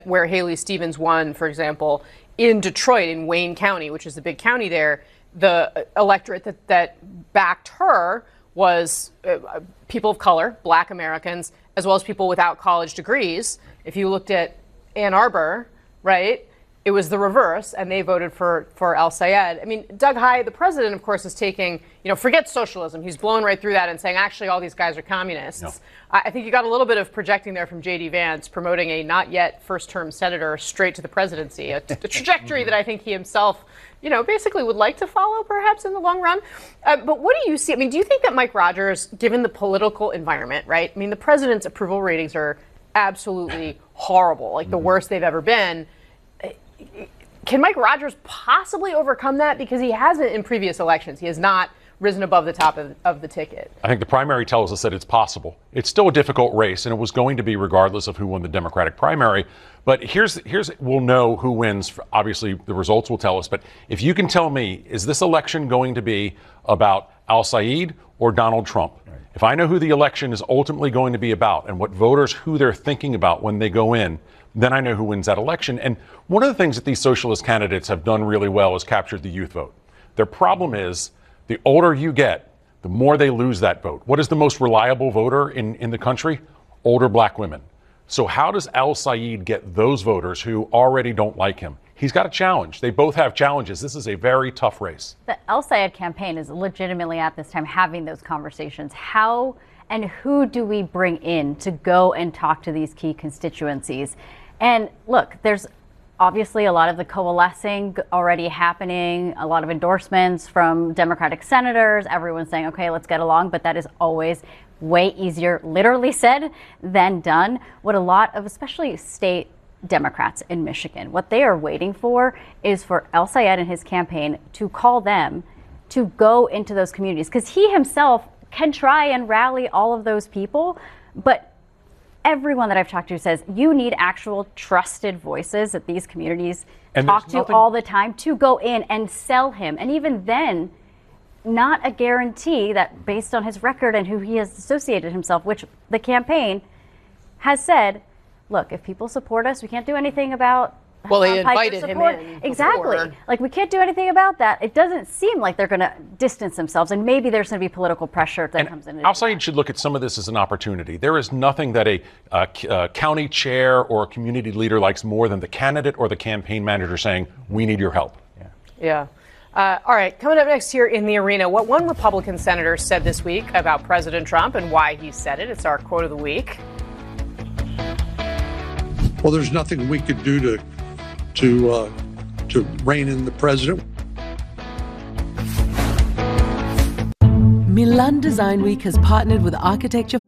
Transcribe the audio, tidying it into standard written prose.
where Haley Stevens won, for example, in Detroit, in Wayne County, which is the big county there, the electorate that backed her was people of color, Black Americans, as well as people without college degrees. If you looked at Ann Arbor, right, it was the reverse, and they voted for El-Sayed. I mean, Doug Heye, the president, of course, is taking, forget socialism. He's blown right through that and saying, actually, all these guys are communists. No. I think you got a little bit of projecting there from J.D. Vance, promoting a not yet first-term senator straight to the presidency, a trajectory that I think he himself, basically would like to follow, perhaps, in the long run. But what do you see? I mean, do you think that Mike Rogers, given the political environment, right? I mean, the president's approval ratings are absolutely horrible, like the worst they've ever been. Can Mike Rogers possibly overcome that? Because he hasn't in previous elections. He has not risen above the top of the ticket. I think the primary tells us that it's possible. It's still a difficult race, and it was going to be regardless of who won the Democratic primary. But here's we'll know who wins. Obviously, the results will tell us. But if you can tell me, is this election going to be about Al-Sayed or Donald Trump? Right. If I know who the election is ultimately going to be about and what voters, who they're thinking about when they go in, then I know who wins that election. And one of the things that these socialist candidates have done really well is captured the youth vote. Their problem is the older you get, the more they lose that vote. What is the most reliable voter in the country? Older Black women. So how does El-Sayed get those voters who already don't like him? He's got a challenge. They both have challenges. This is a very tough race. The El-Sayed campaign is legitimately at this time having those conversations. How and who do we bring in to go and talk to these key constituencies? And look, there's obviously a lot of the coalescing already happening, a lot of endorsements from Democratic senators, everyone's saying, okay, let's get along, but that is always way easier, literally said, than done. What a lot of, especially state Democrats in Michigan, what they are waiting for is for El-Sayed and his campaign to call them to go into those communities, because he himself can try and rally all of those people, but everyone that I've talked to says you need actual trusted voices that these communities talk to all the time to go in and sell him. And even then, not a guarantee that based on his record and who he has associated himself, which the campaign has said, look, if people support us, we can't do anything about they invited him in. Exactly. Before. Like, we can't do anything about that. It doesn't seem like they're going to distance themselves, and maybe there's going to be political pressure that comes in. Al-Sayed should look at some of this as an opportunity. There is nothing that a county chair or a community leader likes more than the candidate or the campaign manager saying, we need your help. Yeah. All right, coming up next here in the arena, what one Republican senator said this week about President Trump and why he said it. It's our quote of the week. Well, there's nothing we could do to rein in the president. Milan Design Week has partnered with architecture